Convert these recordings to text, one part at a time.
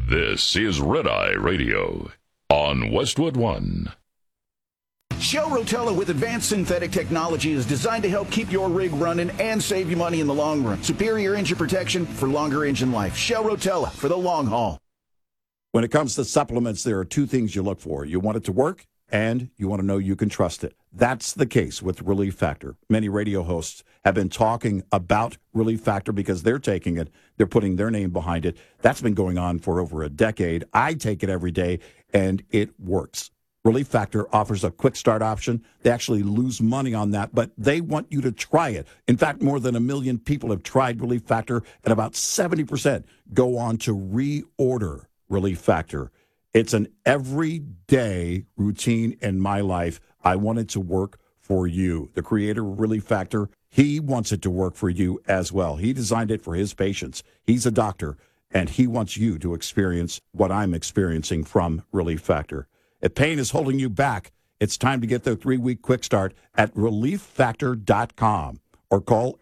This is Red Eye Radio on Westwood One. Shell Rotella with advanced synthetic technology is designed to help keep your rig running and save you money in the long run. Superior engine protection for longer engine life. Shell Rotella for the long haul. When it comes to supplements, there are two things you look for. You want it to work, and you want to know you can trust it. That's the case with Relief Factor. Many radio hosts have been talking about Relief Factor because they're taking it. They're putting their name behind it. That's been going on for over a decade. I take it every day, and it works. Relief Factor offers a quick start option. They actually lose money on that, but they want you to try it. In fact, more than 1 million people have tried Relief Factor, and about 70% go on to reorder Relief Factor. It's an everyday routine in my life. I want it to work for you. The creator of Relief Factor, he wants it to work for you as well. He designed it for his patients. He's a doctor, and he wants you to experience what I'm experiencing from Relief Factor. If pain is holding you back, it's time to get the 3-week quick start at ReliefFactor.com or call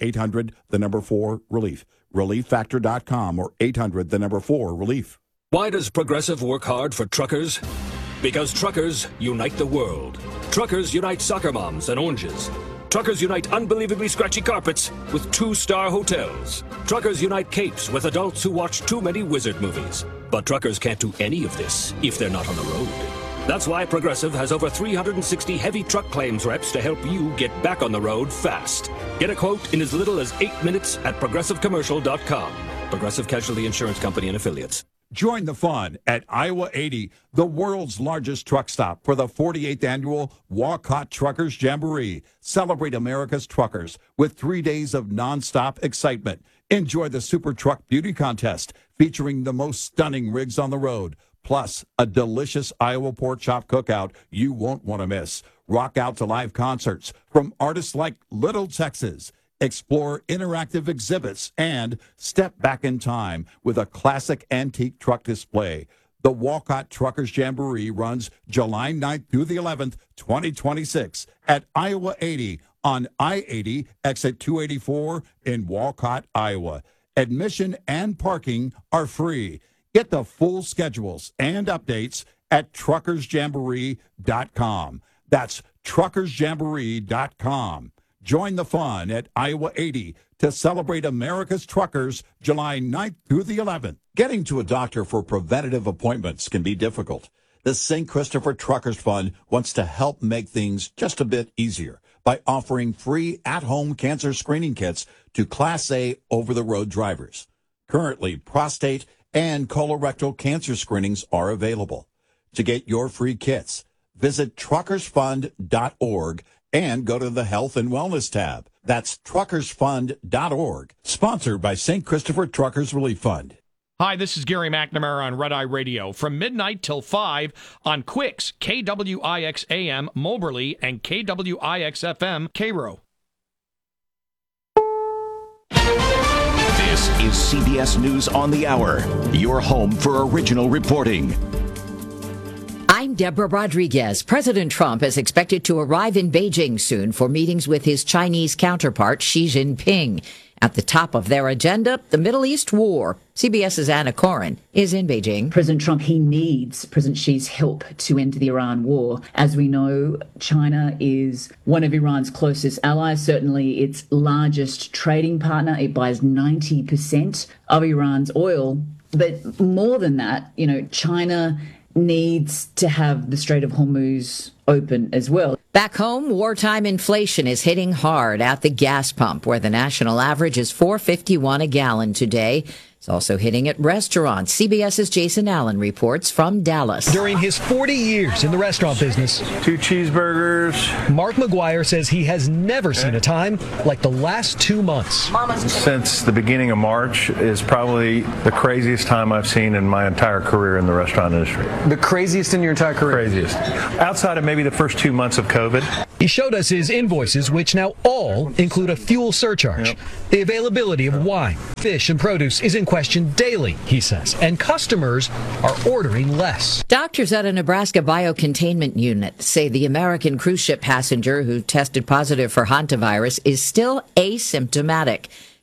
800-4-RELIEF. ReliefFactor.com or 800-4-RELIEF. Why does Progressive work hard for truckers? Because truckers unite the world. Truckers unite soccer moms and oranges. Truckers unite unbelievably scratchy carpets with 2-star hotels. Truckers unite capes with adults who watch too many wizard movies. But truckers can't do any of this if they're not on the road. That's why Progressive has over 360 heavy truck claims reps to help you get back on the road fast. Get a quote in as little as 8 minutes at ProgressiveCommercial.com. Progressive Casualty Insurance Company and Affiliates. Join the fun at Iowa 80, the world's largest truck stop, for the 48th annual Walcott Truckers Jamboree. Celebrate America's truckers with 3 days of nonstop excitement. Enjoy the Super Truck Beauty Contest featuring the most stunning rigs on the road, plus a delicious Iowa pork chop cookout you won't want to miss. Rock out to live concerts from artists like Little Texas. Explore interactive exhibits and step back in time with a classic antique truck display. The Walcott Truckers Jamboree runs July 9th through the 11th, 2026 at Iowa 80 on I-80, exit 284 in Walcott, Iowa. Admission and parking are free. Get the full schedules and updates at truckersjamboree.com. That's truckersjamboree.com. Join the fun at Iowa 80 to celebrate America's truckers July 9th through the 11th. Getting to a doctor for preventative appointments can be difficult. The St. Christopher Truckers Fund wants to help make things just a bit easier by offering free at-home cancer screening kits to Class A over-the-road drivers. Currently, prostate and colorectal cancer screenings are available. To get your free kits, visit truckersfund.org and go to the Health and Wellness tab. That's truckersfund.org. Sponsored by St. Christopher Truckers Relief Fund. Hi, this is Gary McNamara on Red Eye Radio from midnight till 5 on Quicks, KWIX AM, Moberly, and KWIX FM, Cairo. This is CBS News on the Hour, your home for original reporting. I'm Deborah Rodriguez. President Trump is expected to arrive in Beijing soon for meetings with his Chinese counterpart, Xi Jinping. At the top of their agenda, the Middle East war. CBS's Anna Corin is in Beijing. President Trump, he needs President Xi's help to end the Iran war. As we know, China is one of Iran's closest allies, certainly its largest trading partner. It buys 90% of Iran's oil. But more than that, China needs to have the Strait of Hormuz open as well. Back home, wartime inflation is hitting hard at the gas pump, where the national average is $4.51 a gallon today. It's also hitting at restaurants. CBS's Jason Allen reports from Dallas. During his 40 years in the restaurant business, 2 cheeseburgers. Mark McGuire says he has never seen a time like the last 2 months. Since the beginning of March is probably the craziest time I've seen in my entire career in the restaurant industry. The craziest in your entire career? Craziest. Outside of maybe the first 2 months of COVID. He showed us his invoices, which now all include a fuel surcharge. Yep. The availability of wine, fish, and produce is in question daily, he says, and customers are ordering less. Doctors at a Nebraska biocontainment unit say the American cruise ship passenger who tested positive for hantavirus is still asymptomatic.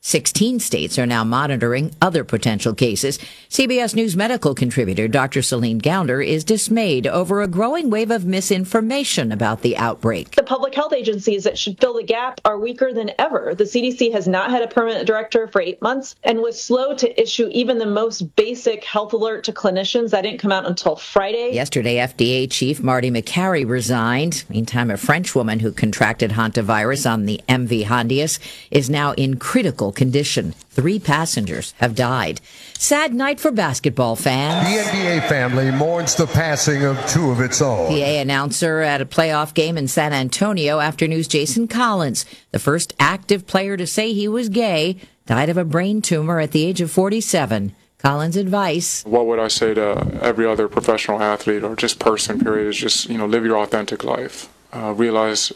16 states are now monitoring other potential cases. CBS News medical contributor Dr. Celine Gounder is dismayed over a growing wave of misinformation about the outbreak. The public health agencies that should fill the gap are weaker than ever. The CDC has not had a permanent director for 8 months and was slow to issue even the most basic health alert to clinicians. That didn't come out until Friday. Yesterday, FDA Chief Marty Makary resigned. Meantime, a French woman who contracted hantavirus on the MV Hondius is now in critical condition. 3 passengers have died. Sad night for basketball fans. The NBA family mourns the passing of 2 of its own. PA announcer at a playoff game in San Antonio, Afternoon's Jason Collins, the first active player to say he was gay, died of a brain tumor at the age of 47. Collins' advice: what would I say to every other professional athlete or just person, period, is just, live your authentic life. Realize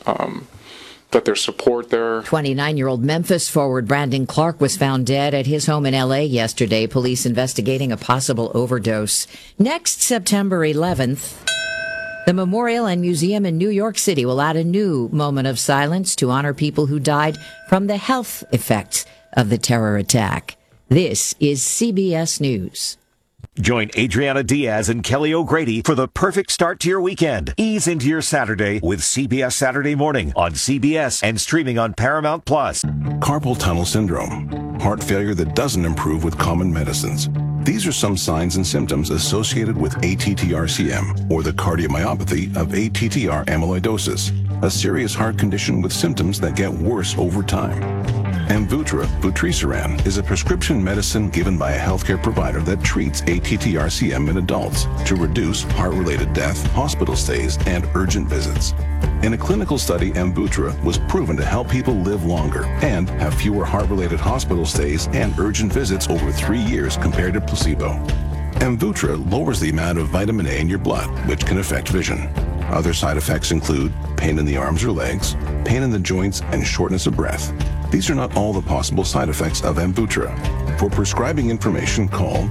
that there's support there. 29-year-old Memphis forward Brandon Clark was found dead at his home in L.A. yesterday. Police investigating a possible overdose. Next September 11th, the Memorial and Museum in New York City will add a new moment of silence to honor people who died from the health effects of the terror attack. This is CBS News. Join Adriana Diaz and Kelly O'Grady for the perfect start to your weekend. Ease into your Saturday with CBS Saturday Morning on CBS and streaming on Paramount+. Carpal tunnel syndrome, heart failure that doesn't improve with common medicines. These are some signs and symptoms associated with ATTR-CM, or the cardiomyopathy of ATTR amyloidosis, a serious heart condition with symptoms that get worse over time. Amvuttra vutrisiran is a prescription medicine given by a healthcare provider that treats ATTR-CM in adults to reduce heart-related death, hospital stays, and urgent visits. In a clinical study, Amvuttra was proven to help people live longer and have fewer heart-related hospital stays and urgent visits over 3 years compared to placebo. Amvuttra lowers the amount of vitamin A in your blood, which can affect vision. Other side effects include pain in the arms or legs, pain in the joints, and shortness of breath. These are not all the possible side effects of Amvuttra. For prescribing information, call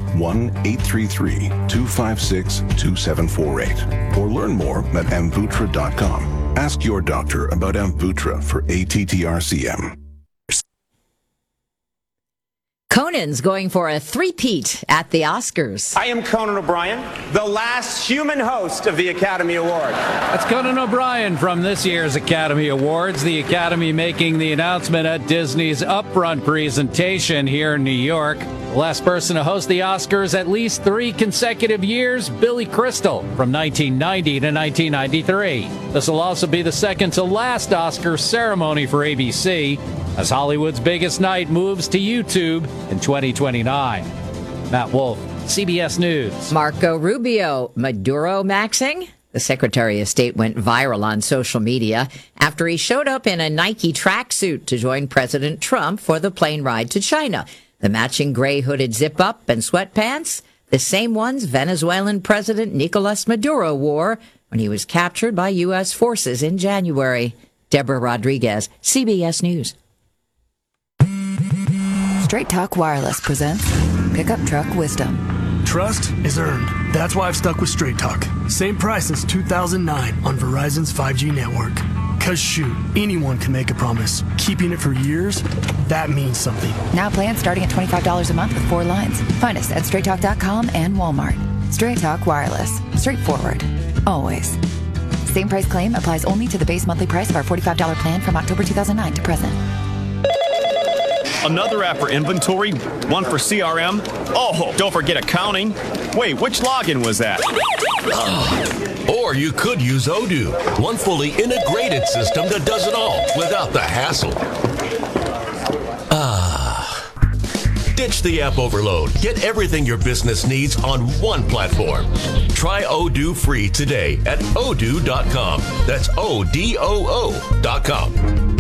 1-833-256-2748 or learn more at amvuttra.com. Ask your doctor about Amvuttra for ATTR-CM. Conan's going for a three-peat at the Oscars. I am Conan O'Brien, the last human host of the Academy Award. That's Conan O'Brien from this year's Academy Awards. The Academy making the announcement at Disney's upfront presentation here in New York. The last person to host the Oscars at least 3 consecutive years, Billy Crystal, from 1990 to 1993. This will also be the second to last Oscar ceremony for ABC, as Hollywood's biggest night moves to YouTube in 2029. Matt Wolf, CBS News. Marco Rubio, Maduro maxing? The Secretary of State went viral on social media after he showed up in a Nike tracksuit to join President Trump for the plane ride to China. The matching gray hooded zip-up and sweatpants, the same ones Venezuelan President Nicolas Maduro wore when he was captured by U.S. forces in January. Deborah Rodriguez, CBS News. Straight Talk Wireless presents Pickup Truck Wisdom. Trust is earned. That's why I've stuck with Straight Talk. Same price since 2009 on Verizon's 5G network. Cause shoot, anyone can make a promise. Keeping it for years, that means something. Now plans starting at $25 a month with 4 lines. Find us at straighttalk.com and Walmart. Straight Talk Wireless. Straightforward. Always. Same price claim applies only to the base monthly price of our $45 plan from October 2009 to present. Another app for inventory, one for CRM. Oh, don't forget accounting. Wait, which login was that? Or you could use Odoo, one fully integrated system that does it all without the hassle. Ditch the app overload. Get everything your business needs on one platform. Try Odoo free today at odoo.com. That's ODOO.com.